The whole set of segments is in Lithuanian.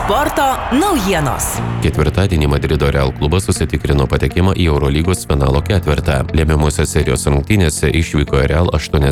Sporto naujienos. Ketvirtadienį Madrido Real klubas susitikrino patekimą į Eurolygos finalo ketvertą. Lemiamose serijos rungtynėse išvykoje Real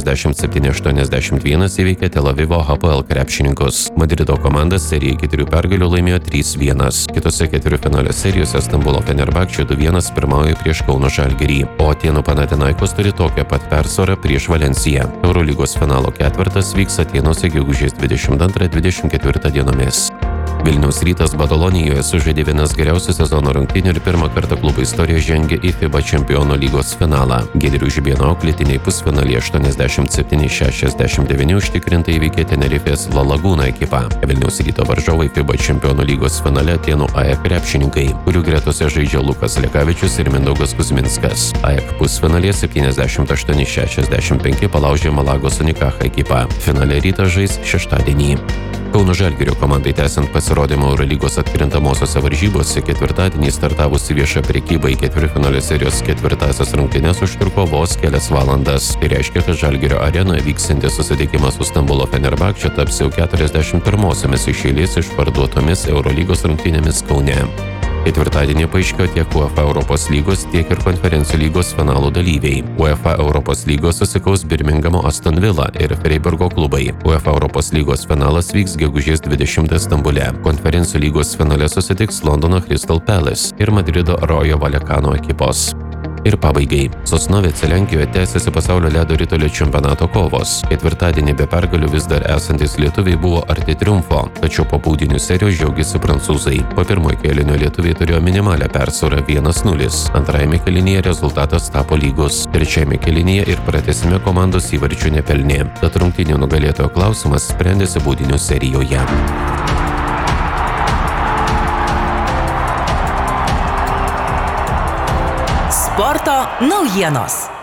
87-81 įveikė Tel Avivo HPL krepšininkus. Madrido komanda seriją 4 pergalių laimėjo 3-1. Kitose ketvirtfinalio serijose Stambulo Fenerbahčė 2-1 pirmauja prieš Kauno Žalgirį, o Atėnų Panathinaikos turi tokią pat persvarą prieš Valenciją. Eurolygos finalo ketvertas vyks Atėnuose gegužės 22-24 dienomis. Vilniaus Rytas Badalonijoje sužaidė vienas geriausių sezono rungtynių ir pirmą kartą klubo istorijoje žengė į FIBA Čempionų lygos finalą. Giedrių Žibėno auklėtiniai pusfinalyje 87-69 užtikrintai įveikė Tenerifės La Laguna ekipą. Vilniaus Ryto varžovai FIBA Čempionų lygos finale Atėnų AEK krepšininkai, kurių gretose žaidžia Lukas Lekavičius ir Mindaugas Kuzminskas. AEK pusfinalyje 78-65 palaužė Malagos Unicaja ekipą. Finale Rytas žais šeštadienį. Kauno Žalgirio komandai tęsiant pasirodymą Eurolygos atkrintamosiose varžybose ketvirtadienį startavusi vieša prekyba į ketvirtfinalio serijos ketvirtąsias rungtynes užtruko vos kelias valandas. Tai reiškia, kad Žalgirio arenoje vyksiantis susitikimas su Stambulo Fenerbahčė taps jau 41-osiomis iš eilės išparduotomis Eurolygos rungtynėmis Kaune. Ketvirtadienį paaiškėjo tiek UEFA Europos lygos, tiek ir konferencijų lygos finalų dalyviai. UEFA Europos lygos susikaus Birmingamo Aston Villa ir Freiburgo klubai. UEFA Europos lygos finalas vyks gegužės 20 Stambule. Konferencijų lygos finale susitiks Londono Crystal Palace ir Madrido Rayo Vallecano ekipos. Ir pabaigai. Sosnovece Lenkijoje tęsiasi pasaulio ledo ritulio čempionato kovos. Ketvirtadienį be pergalių vis dar esantis lietuviai buvo arti triumfo, tačiau po baudinių serijos džiaugėsi prancūzai. Po pirmojo kėlinio lietuviai turėjo minimalią persvarą 1-0. Antrajame kėlinyje rezultatas tapo lygus. Trečiajame kėlinyje ir pratęsime komandos įvarčių nepelnė. Tad rungtynių nugalėtojo klausimas sprendėsi baudinių serijoje. Sporto naujienos.